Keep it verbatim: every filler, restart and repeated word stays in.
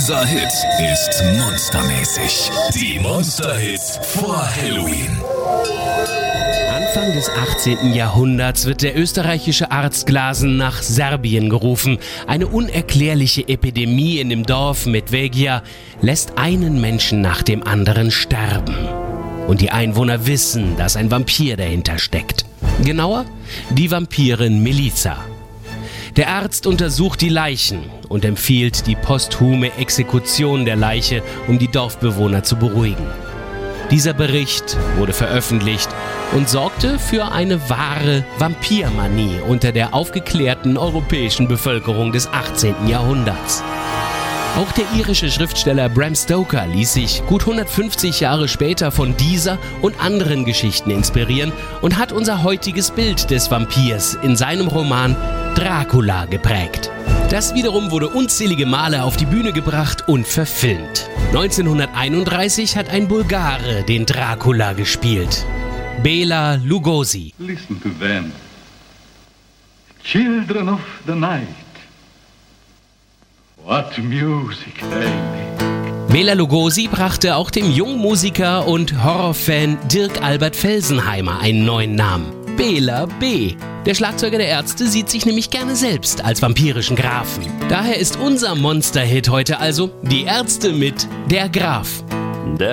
Unser Hit ist monstermäßig. Die Monster-Hits vor Halloween. Anfang des achtzehnten. Jahrhunderts wird der österreichische Arzt Glasen nach Serbien gerufen. Eine unerklärliche Epidemie in dem Dorf Medvegia lässt einen Menschen nach dem anderen sterben. Und die Einwohner wissen, dass ein Vampir dahinter steckt. Genauer, die Vampirin Milica. Der Arzt untersucht die Leichen und empfiehlt die posthume Exekution der Leiche, um die Dorfbewohner zu beruhigen. Dieser Bericht wurde veröffentlicht und sorgte für eine wahre Vampirmanie unter der aufgeklärten europäischen Bevölkerung des achtzehnten. Jahrhunderts. Auch der irische Schriftsteller Bram Stoker ließ sich gut hundertfünfzig Jahre später von dieser und anderen Geschichten inspirieren und hat unser heutiges Bild des Vampirs in seinem Roman Dracula geprägt. Das wiederum wurde unzählige Male auf die Bühne gebracht und verfilmt. neunzehnhunderteinunddreißig hat ein Bulgare den Dracula gespielt. Bela Lugosi. Listen to them. Children of the night. What music they make. Bela Lugosi brachte auch dem Jungmusiker und Horrorfan Dirk Albert Felsenheimer einen neuen Namen. Bela B. Der Schlagzeuger der Ärzte sieht sich nämlich gerne selbst als vampirischen Grafen. Daher ist unser Monster-Hit heute also Die Ärzte mit Der Graf.